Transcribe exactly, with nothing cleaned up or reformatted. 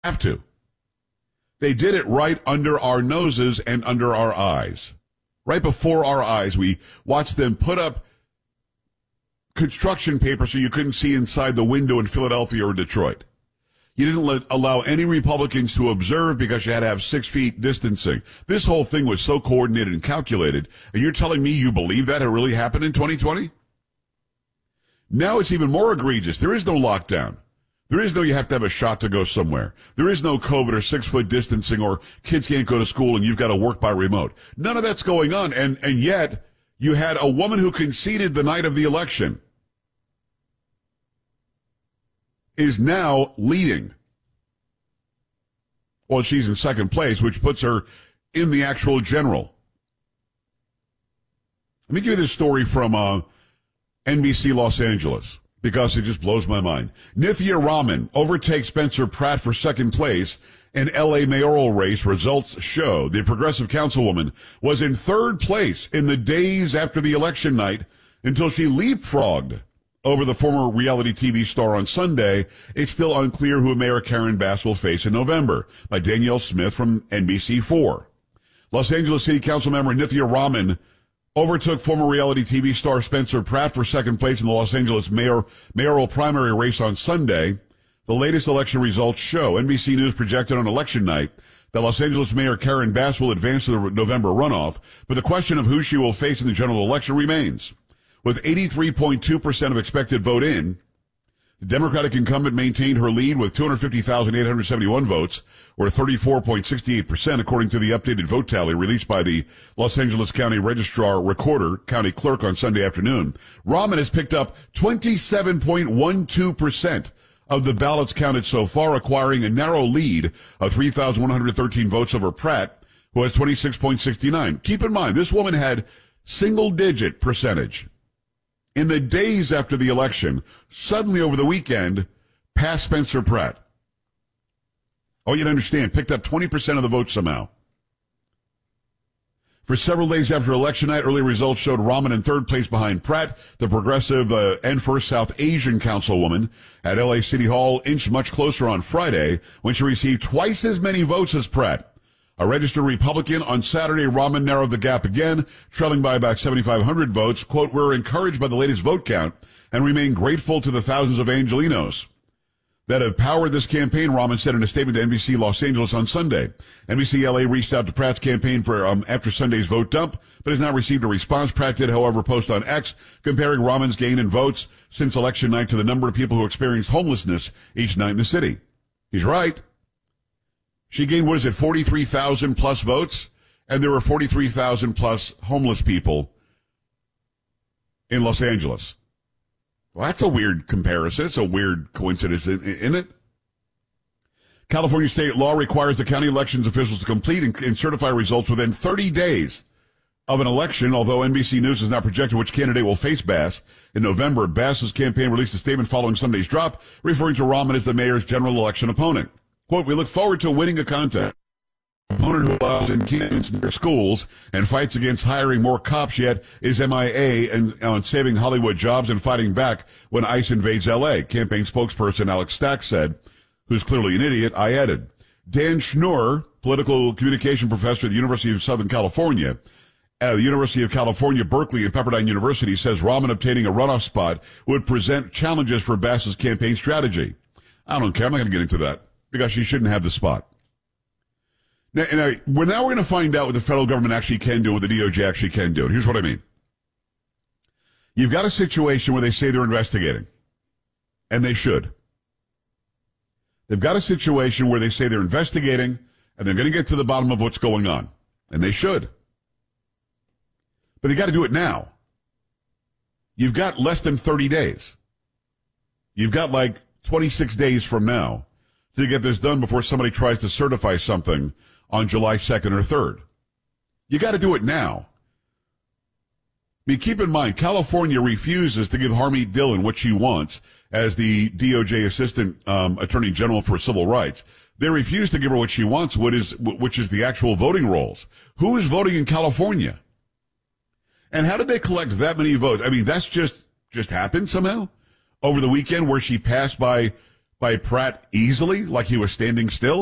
have to. They did it right under our noses and under our eyes. Right before our eyes, we watched them put up construction paper so you couldn't see inside the window in Philadelphia or Detroit. You didn't let, allow any Republicans to observe because you had to have six feet distancing. This whole thing was so coordinated and calculated. And you're telling me you believe that it really happened in twenty twenty? Now it's even more egregious. There is no lockdown. There is no you have to have a shot to go somewhere. There is no COVID or six-foot distancing or kids can't go to school and you've got to work by remote. None of that's going on. And, and yet you had a woman who conceded the night of the election is now leading. Well, she's in second place, which puts her in the actual general. Let me give you this story from uh, N B C Los Angeles, because it just blows my mind. Nithya Raman overtakes Spencer Pratt for second place in L A mayoral race. Results show the progressive councilwoman was in third place in the days after the election night until she leapfrogged over the former reality T V star on Sunday. It's still unclear who Mayor Karen Bass will face in November. By Danielle Smith from N B C four. Los Angeles City Council member Nithya Raman overtook former reality T V star Spencer Pratt for second place in the Los Angeles mayor, mayoral primary race on Sunday. The latest election results show N B C News projected on election night that Los Angeles Mayor Karen Bass will advance to the November runoff, but the question of who she will face in the general election remains. With eighty-three point two percent of expected vote in, the Democratic incumbent maintained her lead with two hundred fifty thousand eight hundred seventy-one votes, or thirty-four point six eight percent, according to the updated vote tally released by the Los Angeles County Registrar Recorder, County Clerk, on Sunday afternoon. Raman has picked up twenty-seven point one two percent of the ballots counted so far, acquiring a narrow lead of three thousand one hundred thirteen votes over Pratt, who has twenty-six point six nine. Keep in mind, this woman had single-digit percentage. In the days after the election, suddenly over the weekend, passed Spencer Pratt. Oh, you'd understand, picked up twenty percent of the vote somehow. For several days after election night, early results showed Raman in third place behind Pratt. The progressive uh, and First South Asian councilwoman at L A City Hall inched much closer on Friday when she received twice as many votes as Pratt. A registered Republican on Saturday, Raman narrowed the gap again, trailing by about seventy-five hundred votes. Quote, "We're encouraged by the latest vote count and remain grateful to the thousands of Angelenos that have powered this campaign," Raman said in a statement to N B C Los Angeles on Sunday. N B C L A reached out to Pratt's campaign for um, after Sunday's vote dump, but has not received a response. Pratt did, however, post on X comparing Raman's gain in votes since election night to the number of people who experienced homelessness each night in the city. He's right. She gained, what is it, forty-three thousand plus votes? And there were forty-three thousand plus homeless people in Los Angeles. Well, that's a weird comparison. It's a weird coincidence, isn't it? California state law requires the county elections officials to complete and, and certify results within thirty days of an election, although N B C News has not projected which candidate will face Bass. In November, Bass's campaign released a statement following Sunday's drop, referring to Raman as the mayor's general election opponent. Quote, "We look forward to winning a contest. Opponent who allows encampments near schools and fights against hiring more cops, yet is M I A and on saving Hollywood jobs and fighting back when ICE invades L A, campaign spokesperson Alex Stack said, who's clearly an idiot. I added. Dan Schnur, political communication professor at the University of Southern California, at the University of California, Berkeley, and Pepperdine University, says Raman obtaining a runoff spot would present challenges for Bass's campaign strategy. I don't care. I'm not going to get into that because she shouldn't have the spot. Now, and I, well, now we're going to find out what the federal government actually can do and what the D O J actually can do. And here's what I mean. You've got a situation where they say they're investigating, and they should. They've got a situation where they say they're investigating, and they're going to get to the bottom of what's going on, and they should. But they got to do it now. You've got less than thirty days. You've got like twenty-six days from now to get this done before somebody tries to certify something on July second or third. You got to do it now. I mean, keep in mind, California refuses to give Harmeet Dillon what she wants as the D O J Assistant um, Attorney General for Civil Rights. They refuse to give her what she wants, what is, which is the actual voting rolls. Who is voting in California? And how did they collect that many votes? I mean, that's just, just happened somehow over the weekend where she passed by by Pratt easily, like he was standing still?